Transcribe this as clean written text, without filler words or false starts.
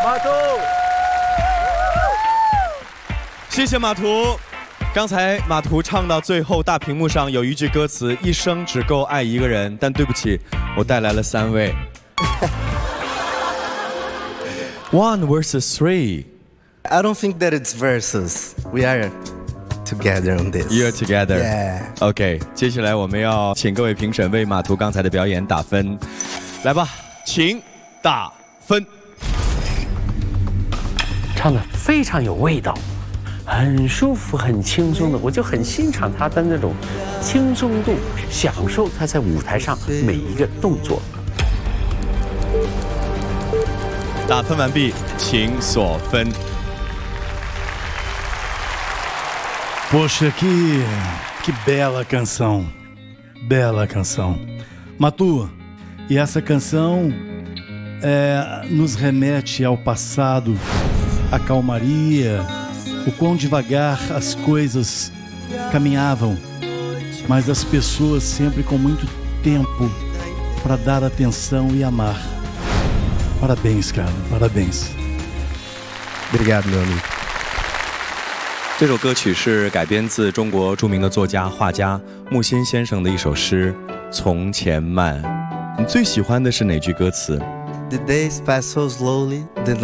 马图， 谢谢马图。刚才马图唱到最后，大屏幕上有一句歌词：“一生只够爱一个人。”但对不起，我带来了3位。One versus 3. I don't think that it's versus. We are together on this. You're together. Yeah. OK， 接下来我们要请各位评审为马图刚才的表演打分。来吧，请打分。 唱得非常有味道，很舒服，很轻松的，我就很欣赏他的那种轻松度，享受他在舞台上每一个动作。 打分完毕，请锁分。 Poxa, que bela canção. Bela canção. Matu, e essa canção nos remete ao passado, à calmaria, o quão devagar as coisas caminhavam, mas as pessoas sempre com muito tempo para dar atenção e amar. Parabéns, cara, parabéns. Obrigado, meu amigo. 这首歌曲是改编自中国著名的作家画家木心先生的一首诗《从前慢》。你最喜欢的是哪句歌词？ The days pass so slowly.